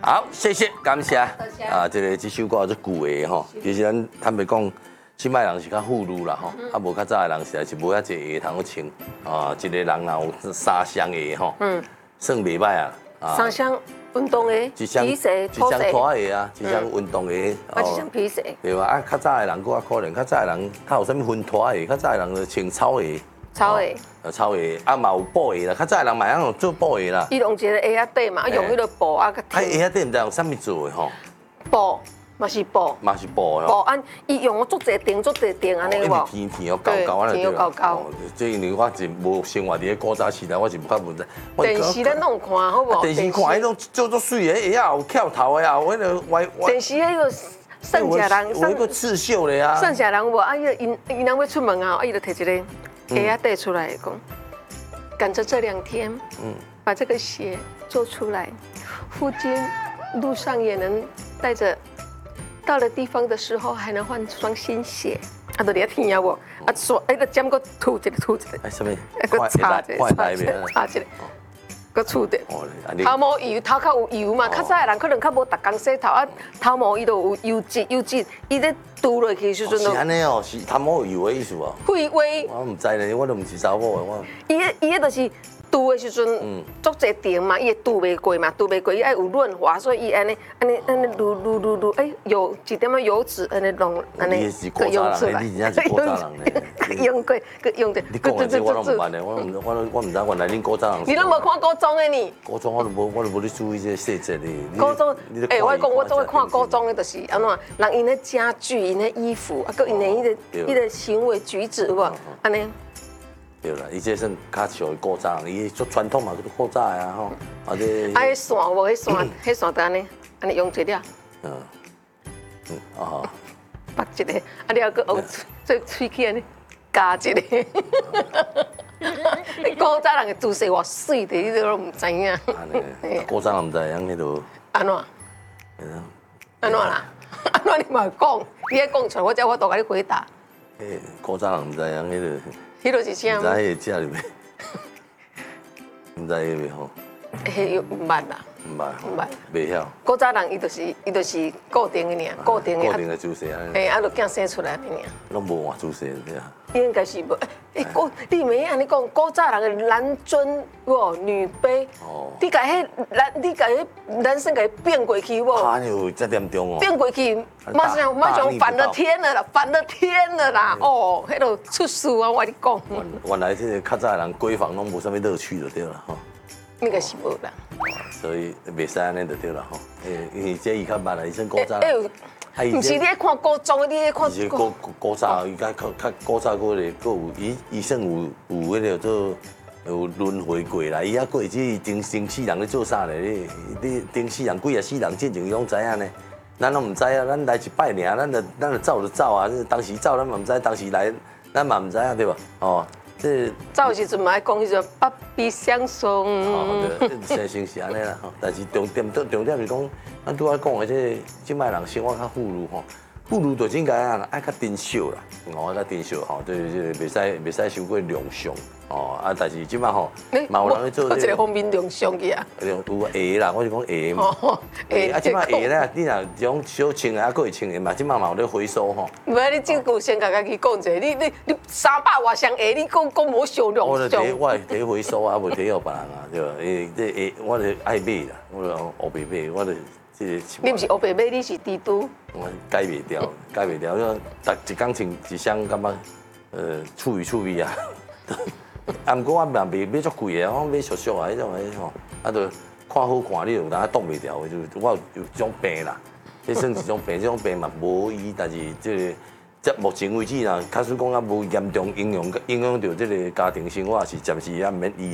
好，谢谢，感谢啊，这首歌足久的吼，其实咱坦白讲，即摆人是较富裕啦吼，啊无较早的人实在是无遐济鞋通穿啊，一个人若有3双鞋吼，算袂歹啊。 3双运动鞋、皮鞋、 一双拖鞋啊，一双运动鞋， 啊，一双皮鞋。 对吧？啊，较早的人搁较可怜，较早的人较有啥物分拖鞋，较早的人就穿草鞋。 草鞋。 草鞋啊嘛有布鞋啦，较早的人嘛用做布鞋啦。 伊用一个鞋仔底嘛，用迄个布啊个。 啊，鞋仔底毋知用啥物做的吼？ 布。 嘛是布， 嘛是布布安，伊用足侪钉，足侪钉安尼无？ 天天哦，高高安尼对啦。 这因为我是无生活伫咧古早时代，我是无法问。 电视咱拢看好无？ 电视看迄种做足水的，鞋仔有翘头的啊，有迄个歪。 电视迄个剩下人， 有一个刺绣的啊。 剩下人无啊，伊人要出门啊，伊就摕一个鞋仔带出来讲，赶着这2天，把这个鞋做出来，附近路上也能带着。 到了地方的时候，还能换双新鞋。啊，都你听啊无？啊，说哎，个尖个吐一个。 哎，什么？ 个擦一个，个触的。头毛油，头较有油嘛。较早的人可能较无逐工洗头啊，头毛伊都有油脂，伊咧涂落去时阵是安尼哦，是头毛有油的意思哦。 会微。 我唔知呢，我都唔是查某的我。 伊个就是。 涂的时阵，足侪钉嘛，伊会涂袂过嘛，涂袂过，伊爱有润滑，所以伊安尼撸，哎，有一点仔油脂安尼弄，安尼个用出来，你真是古早人呢， 用过，用的。 你讲的这我拢唔捌的，我唔知原来恁古早人。 你拢无看古装的呢？ 古装我都无咧注意这细节的。 古装，哎，我讲我做看古装的，就是安怎，人因咧家具、因咧衣服，啊，佮因咧伊个行为举止，有无？安尼。 对啦，伊这算较像古早人，伊做传统嘛，叫古早的啊吼。啊这。 啊，迄线无？迄线就安尼用一了。 哦。 绑一个，啊，你还佫用做喙齿安尼夹一个。古早人的姿势偌水的，你都唔知影。 古早人唔知影迄度。 安怎？安怎啦？安怎你嘛讲？你喺讲出来，我才我都甲你回答。 古早人唔知影迄度。 迄落是啥？ 唔知迄个食入袂，唔知迄个吼。 迄唔捌啦。 唔捌，袂晓。 古早人伊就是固定的尔，固定的。 固定的姿势啊。 哎，啊，就囝生出来的尔。 拢无换姿势对啊。 应该是无。哎，你袂安尼讲，古早人的男尊无女卑。哦。你甲迄男生甲伊变过去无？ 啊，有这严重哦。 变过去，马上反了天了啦，反了天了啦！哦，迄落出事啊！我跟你讲。 原来这个较早的人闺房拢无啥物乐趣就对了吼。 应该是无啦， 所以袂使安尼就对了吼。因为这伊较捌啦，伊算古早。 唔是你咧看古装，你咧看。 是古早，伊较古早个咧，佫有伊算有迄个做有轮回过啦。伊还佫会即顶死人咧做啥咧？你顶死人几啊死人进前伊拢知影呢。咱拢唔知啊，咱来一摆尔，咱就走就走啊。当时走咱嘛唔知，当时来咱嘛唔知啊，对吧？哦。 走时阵嘛爱讲迄种百比相送。 哦，对，生生是安尼啦吼。但是重点是讲，咱拄仔讲的即摆人生活较富裕吼，富裕就应该爱较珍惜啦，爱较珍惜吼，就是袂使伤过量相哦。啊，但是即摆吼，嘛有人去做。 我一个方面量相去啊。 有鞋啦，我是讲鞋嘛。鞋啊，即摆鞋咧，你若种小穿的，还佫会穿的嘛，即摆嘛有咧回收吼。 唔係你這句先甲家己講者，你300外雙鞋，你講無少量。 我摕回收啊，袂摕互別人啊，對吧？這鞋我就愛買啦，我就後邊買，我就這。 你唔是後邊買，你是豬豬。 我改袂掉，因為一工穿一雙，感覺趣味啊。啊，毋過我嘛袂買足貴的，我買俗俗啊，迄種吼，啊，就看好看，你就有當擋袂掉的，就我有種病啦，這算是種病，這種病嘛無醫，但是這目前為止啦，假使講啊無嚴重影響到這個家庭生活，是暫時也免醫。